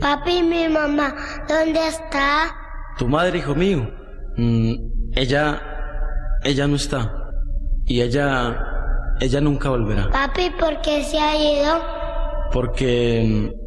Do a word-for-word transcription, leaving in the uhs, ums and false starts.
Papi, mi mamá, ¿dónde está? Tu madre, hijo mío, mm, ella, ella no está. Y ella, ella nunca volverá. Papi, ¿por qué se ha ido? Porque...